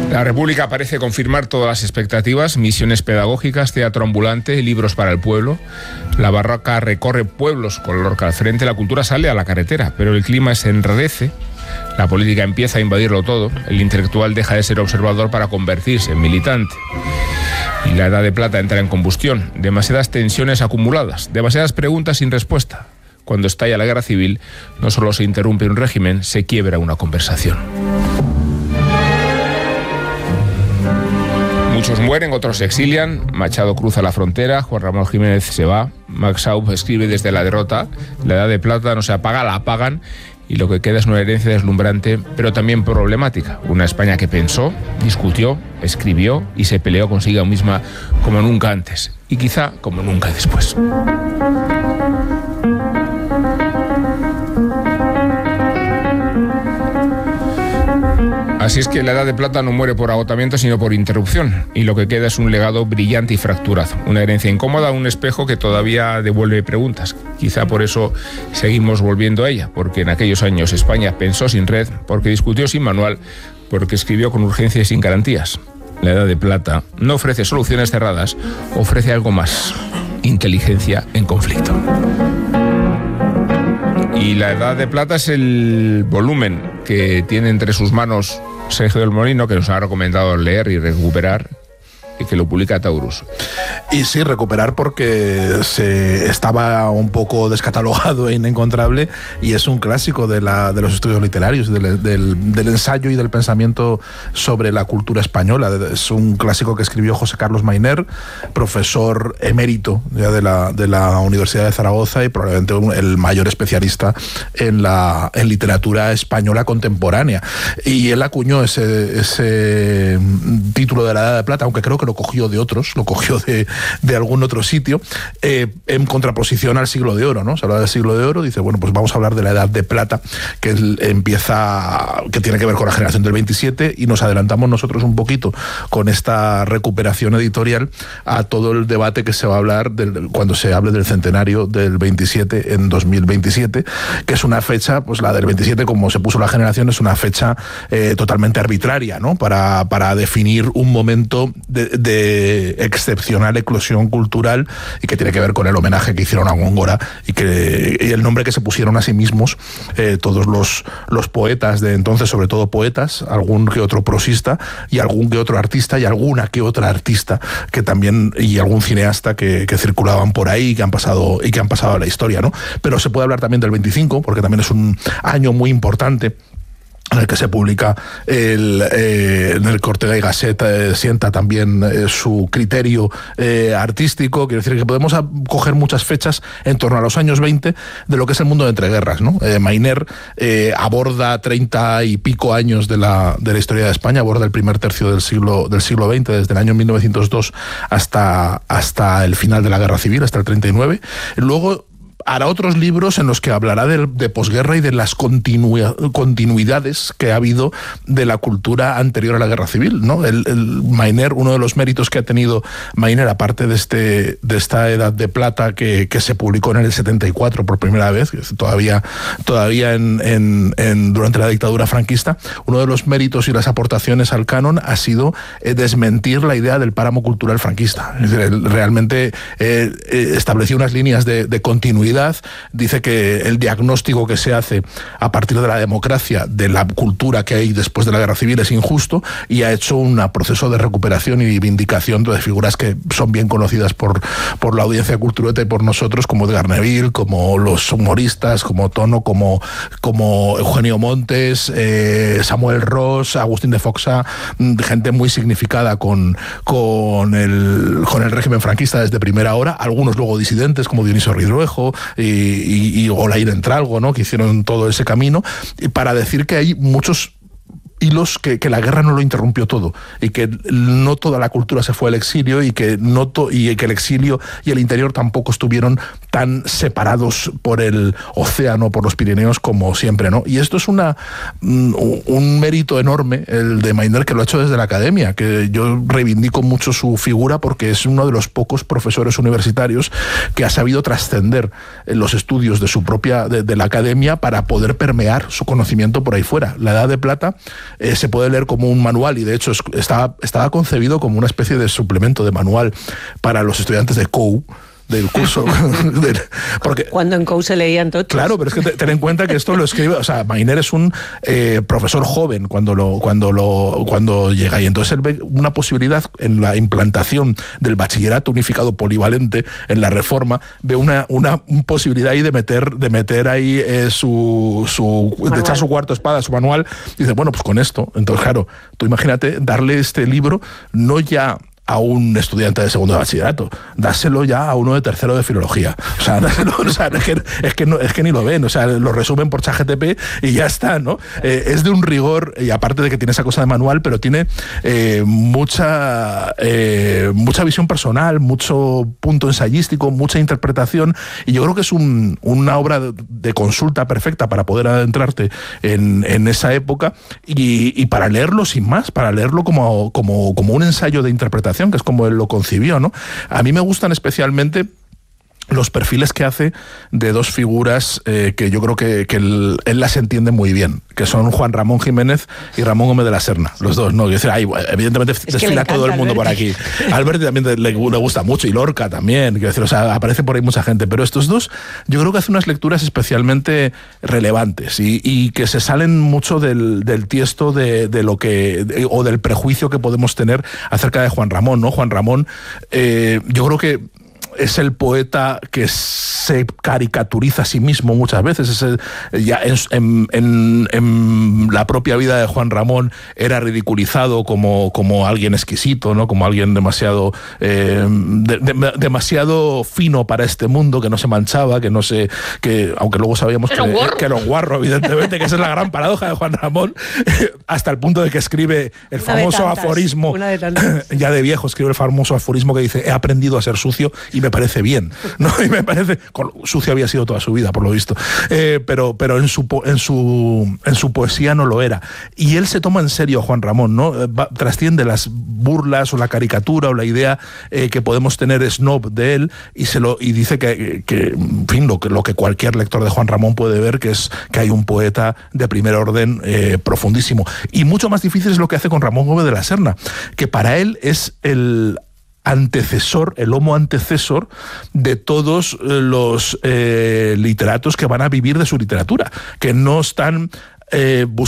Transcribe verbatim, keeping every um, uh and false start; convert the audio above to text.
La República parece confirmar todas las expectativas: misiones pedagógicas, teatro ambulante, libros para el pueblo. La barraca recorre pueblos con Lorca al frente, la cultura sale a la carretera, pero el clima se enredece, la política empieza a invadirlo todo, el intelectual deja de ser observador para convertirse en militante. Y la Edad de Plata entra en combustión, demasiadas tensiones acumuladas, demasiadas preguntas sin respuesta. Cuando estalla la guerra civil, no solo se interrumpe un régimen, se quiebra una conversación. Muchos mueren, otros se exilian. Machado cruza la frontera, Juan Ramón Jiménez se va, Max Aub escribe desde la derrota. La Edad de Plata no se apaga, la apagan, y lo que queda es una herencia deslumbrante, pero también problemática. Una España que pensó, discutió, escribió y se peleó consigo misma como nunca antes, y quizá como nunca después. Así es que la Edad de Plata no muere por agotamiento, sino por interrupción, y lo que queda es un legado brillante y fracturado, una herencia incómoda, un espejo que todavía devuelve preguntas. Quizá por eso seguimos volviendo a ella, porque en aquellos años España pensó sin red, porque discutió sin manual, porque escribió con urgencia y sin garantías. La Edad de Plata no ofrece soluciones cerradas, ofrece algo más: inteligencia en conflicto. Y la Edad de Plata es el volumen que tiene entre sus manos Sergio del Molino, que nos ha recomendado leer y recuperar, y que lo publica Taurus. Y sí, recuperar porque se estaba un poco descatalogado e inencontrable, y es un clásico de, la, de los estudios literarios, del, del, del ensayo y del pensamiento sobre la cultura española. Es un clásico que escribió José Carlos Mainer, profesor emérito ya de, la, de la Universidad de Zaragoza y probablemente el mayor especialista en, la, en literatura española contemporánea. Y él acuñó ese, ese título de la Edad de Plata, aunque creo que lo cogió de otros, lo cogió de, de algún otro sitio, eh, en contraposición al siglo de oro, ¿no? Se habla del siglo de oro, dice, bueno, pues vamos a hablar de la Edad de Plata, que empieza, que tiene que ver con la generación del veintisiete, y nos adelantamos nosotros un poquito con esta recuperación editorial a todo el debate que se va a hablar del, cuando se hable del centenario del veintisiete en dos mil veintisiete, que es una fecha, pues la del veintisiete, como se puso la generación, es una fecha eh, totalmente arbitraria, ¿no? Para, para definir un momento de, de excepcional eclosión cultural, y que tiene que ver con el homenaje que hicieron a Góngora y, que, y el nombre que se pusieron a sí mismos eh, todos los, los poetas de entonces, sobre todo poetas, algún que otro prosista y algún que otro artista y alguna que otra artista que también, y algún cineasta que, que circulaban por ahí y que han pasado y que han pasado a la historia, ¿no? Pero se puede hablar también del veinticinco, porque también es un año muy importante en el que se publica el, eh, en el que Ortega y Gasset eh, sienta también eh, su criterio eh, artístico. Quiero decir que podemos a, coger muchas fechas en torno a los años veinte de lo que es el mundo de entreguerras, ¿no? Eh, Mainer eh, aborda treinta y pico años de la, de la historia de España, aborda el primer tercio del siglo, del siglo veinte, desde el año mil novecientos dos hasta, hasta el final de la Guerra Civil, hasta el treinta y nueve. Luego hará otros libros en los que hablará de, de posguerra y de las continu, continuidades que ha habido de la cultura anterior a la Guerra Civil, ¿no? El, el Mainer, uno de los méritos que ha tenido Mainer, aparte de este de esta Edad de Plata que, que se publicó en el setenta y cuatro por primera vez, todavía, todavía en, en, en, durante la dictadura franquista, uno de los méritos y las aportaciones al canon ha sido eh, desmentir la idea del páramo cultural franquista. Es decir, él realmente eh, estableció unas líneas de, de continuidad. Dice que el diagnóstico que se hace a partir de la democracia de la cultura que hay después de la Guerra Civil es injusto, y ha hecho un proceso de recuperación y vindicación de figuras que son bien conocidas por, por la audiencia cultureta y por nosotros, como Edgar Neville, como los humoristas, como Tono, como, como Eugenio Montes, eh, Samuel Ross, Agustín de Foxa, gente muy significada con, con, el, con el régimen franquista desde primera hora, algunos luego disidentes como Dionisio Ridruejo y, y, y Olair Entralgo, ¿no? Que hicieron todo ese camino, y para decir que hay muchos hilos que, que la guerra no lo interrumpió todo, y que no toda la cultura se fue al exilio, y que no to, y que el exilio y el interior tampoco estuvieron tan separados por el océano, por los Pirineos, como siempre, ¿no? Y esto es una un, un mérito enorme, el de Mainer, que lo ha hecho desde la academia, que yo reivindico mucho su figura porque es uno de los pocos profesores universitarios que ha sabido trascender los estudios de su propia de, de la academia para poder permear su conocimiento por ahí fuera. La Edad de Plata eh, se puede leer como un manual, y de hecho es, estaba, estaba concebido como una especie de suplemento de manual para los estudiantes de C O U, del curso. del, porque, Cuando en C O U se leían todos. Claro, pero es que te, ten en cuenta que esto lo escribe, o sea, Mainer es un eh, profesor joven cuando lo, cuando lo, cuando llega, y entonces él ve una posibilidad en la implantación del bachillerato unificado polivalente en la reforma, ve una, una posibilidad ahí de meter, de meter ahí eh, su, su de echar su cuarto espada, su manual, y dice, bueno, pues con esto. Entonces, claro, tú imagínate darle este libro no ya a un estudiante de segundo de bachillerato, dáselo ya a uno de tercero de filología. O sea, dáselo, o sea es, que, es, que no, es que ni lo ven, o sea, lo resumen por ChatGPT y ya está, ¿no? Eh, es de un rigor, y aparte de que tiene esa cosa de manual, pero tiene eh, mucha, eh, mucha visión personal, mucho punto ensayístico, mucha interpretación, y yo creo que es un, una obra de, de consulta perfecta para poder adentrarte en, en esa época, y, y para leerlo sin más, para leerlo como, como, como un ensayo de interpretación, que es como él lo concibió, ¿no? A mí me gustan especialmente los perfiles que hace de dos figuras eh, que yo creo que, que él, él las entiende muy bien, que son Juan Ramón Jiménez y Ramón Gómez de la Serna, los dos, ¿no? Quiero decir, ay, evidentemente es desfila todo el mundo por aquí. Alberti también le, le gusta mucho, y Lorca también, quiero decir, o sea, aparece por ahí mucha gente, pero estos dos yo creo que hacen unas lecturas especialmente relevantes y, y que se salen mucho del, del tiesto de, de lo que, de, o del prejuicio que podemos tener acerca de Juan Ramón, ¿no? Juan Ramón, eh, yo creo que es el poeta que se caricaturiza a sí mismo muchas veces. Es el, ya en, en, en la propia vida de Juan Ramón era ridiculizado como, como alguien exquisito, ¿no? Como alguien demasiado eh, de, de, demasiado fino para este mundo, que no se manchaba, que no se, que aunque luego sabíamos que, que era un guarro, evidentemente, que esa es la gran paradoja de Juan Ramón, hasta el punto de que escribe el famoso tantas, aforismo, de ya de viejo escribe el famoso aforismo que dice: he aprendido a ser sucio y me parece bien, ¿no? Y me parece, sucio había sido toda su vida, por lo visto, eh, pero, pero en, su, en, su, en su poesía no lo era. Y él se toma en serio, Juan Ramón, ¿no? Va, trasciende las burlas o la caricatura o la idea eh, que podemos tener snob de él, y, se lo, y dice que, que en fin, lo que, lo que cualquier lector de Juan Ramón puede ver, que es que hay un poeta de primer orden eh, profundísimo. Y mucho más difícil es lo que hace con Ramón Gómez de la Serna, que para él es el antecesor, el homo antecesor de todos los eh, literatos que van a vivir de su literatura, que no están Eh,